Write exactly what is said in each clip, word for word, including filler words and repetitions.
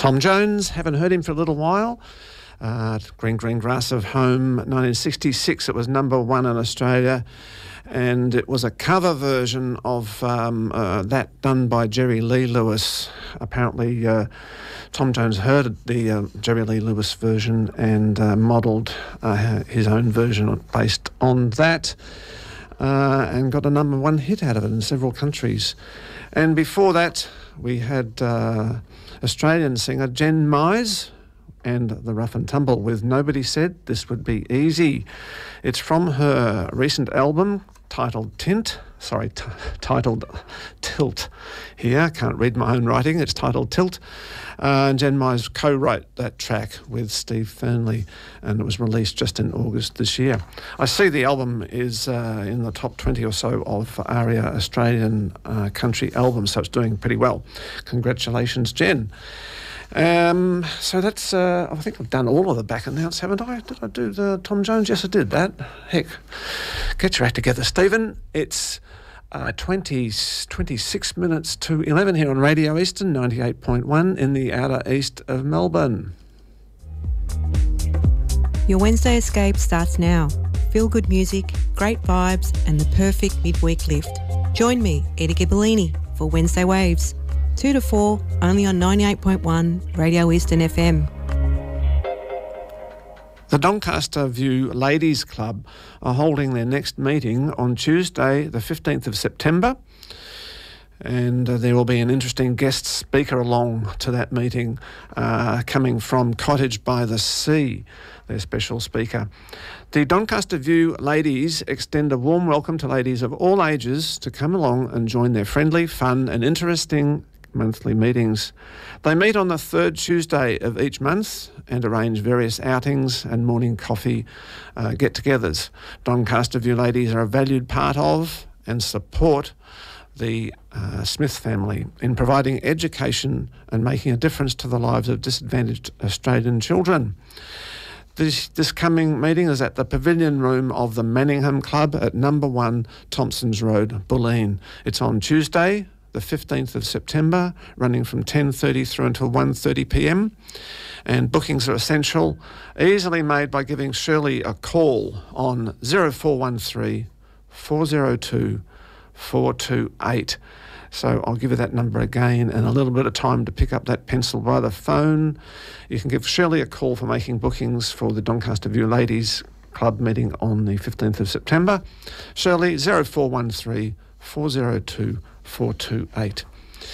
Tom Jones, haven't heard him for a little while. Uh, Green Green Grass of Home, nineteen sixty-six, it was number one in Australia. And it was a cover version of um, uh, that done by Jerry Lee Lewis. Apparently, uh, Tom Jones heard the uh, Jerry Lee Lewis version and uh, modelled uh, his own version based on that, uh, and got a number one hit out of it in several countries. And before that, we had uh, Australian singer Jen Mize and the Rough and Tumble with Nobody Said This Would Be Easy. It's from her recent album titled Tint, sorry, t- titled Tilt here. Can't read my own writing. It's titled Tilt. Uh, and Jen Mize co-wrote that track with Steve Fernley, and it was released just in August this year. I see the album is uh, in the top twenty or so of ARIA Australian uh, country albums, so it's doing pretty well. Congratulations, Jen. Um, so that's, uh, I think I've done all of the back announce, haven't I? Did I do the Tom Jones? Yes, I did that. Heck, get your act together, Stephen. It's uh, twenty, twenty-six minutes to eleven here on Radio Eastern, ninety-eight point one in the outer east of Melbourne. Your Wednesday escape starts now. Feel good music, great vibes, and the perfect midweek lift. Join me, Edie Ghiberlini, for Wednesday Waves. two to four, only on ninety-eight point one Radio Eastern F M. The Doncaster View Ladies Club are holding their next meeting on Tuesday, the fifteenth of September. And uh, there will be an interesting guest speaker along to that meeting, uh, coming from Cottage by the Sea, their special speaker. The Doncaster View ladies extend a warm welcome to ladies of all ages to come along and join their friendly, fun and interesting monthly meetings. They meet on the third Tuesday of each month and arrange various outings and morning coffee uh, get-togethers. Doncaster View ladies are a valued part of and support the uh, Smith family in providing education and making a difference to the lives of disadvantaged Australian children. This, this coming meeting is at the Pavilion Room of the Manningham Club at number one Thompsons Road, Bulleen. It's on Tuesday, the fifteenth of September, running from ten thirty through until one thirty p m. And bookings are essential, easily made by giving Shirley a call on zero four one three, four zero two, four two eight. So I'll give you that number again and a little bit of time to pick up that pencil by the phone. You can give Shirley a call for making bookings for the Doncaster View Ladies Club meeting on the fifteenth of September. Shirley, zero four one three, four zero two, four two eight.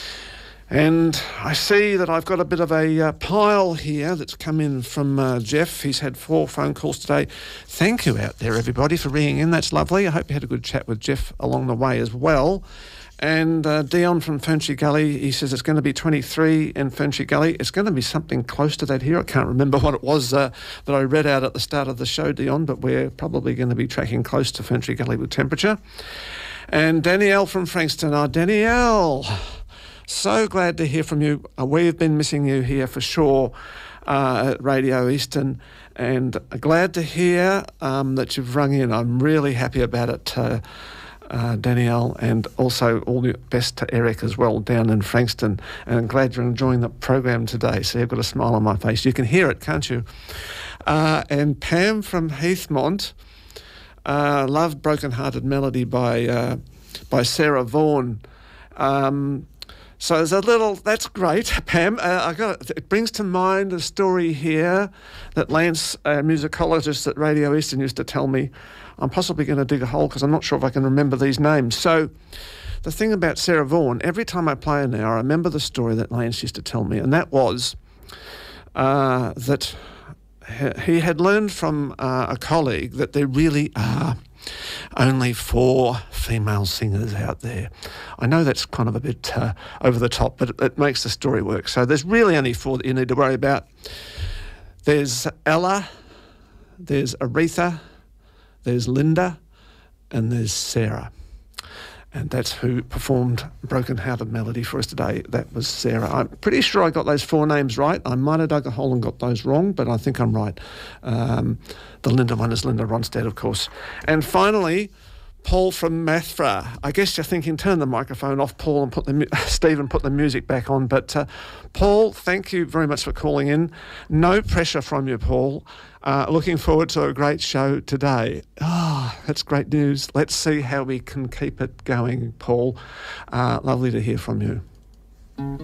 And I see that I've got a bit of a uh, pile here that's come in from uh, Jeff. He's had four phone calls today. Thank you out there, everybody, for ringing in. That's lovely. I hope you had a good chat with Jeff along the way as well. And uh, Dion from Fernchy Gully, he says it's going to be twenty-three in Fernchy Gully. It's going to be something close to that here. I can't remember what it was uh, that I read out at the start of the show, Dion, but we're probably going to be tracking close to Fernchy Gully with temperature. And Danielle from Frankston. Oh, Danielle, so glad to hear from you. Uh, we've been missing you here for sure uh, at Radio Eastern, and glad to hear um, that you've rung in. I'm really happy about it, uh, uh, Danielle, and also all the best to Eric as well down in Frankston. And I'm glad you're enjoying the program today. So you've got a smile on my face. You can hear it, can't you? Uh, and Pam from Heathmont. Uh, loved Broken Hearted Melody by uh, by Sarah Vaughan. Um, so there's a little, that's great, Pam. Uh, I got it brings to mind a story here that Lance, a musicologist at Radio Eastern, used to tell me. I'm possibly going to dig a hole because I'm not sure if I can remember these names. So the thing about Sarah Vaughan, every time I play her now, I remember the story that Lance used to tell me, and that was uh, that he had learned from uh, a colleague that there really are only four female singers out there. I know that's kind of a bit uh, over the top, but it, it makes the story work. So there's really only four that you need to worry about. There's Ella, there's Aretha, there's Linda, and there's Sarah. And that's who performed Broken Hearted Melody for us today. That was Sarah. I'm pretty sure I got those four names right. I might have dug a hole and got those wrong, but I think I'm right. Um, the Linda one is Linda Ronstadt, of course. And finally, Paul from Mathra. I guess you're thinking, turn the microphone off, Paul, and put the mu- Stephen, put the music back on. But uh, Paul, thank you very much for calling in. No pressure from you, Paul. Uh, looking forward to a great show today. Ah, oh, that's great news. Let's see how we can keep it going, Paul. Uh, lovely to hear from you.